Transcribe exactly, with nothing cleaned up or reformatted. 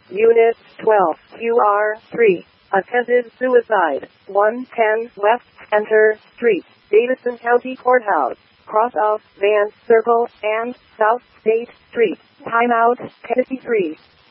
Unit twelve, Q R three. Attempted suicide. one ten West Center Street, Davidson County Courthouse. Cross of Vance Circle and South State Street. Timeout, Tennessee three.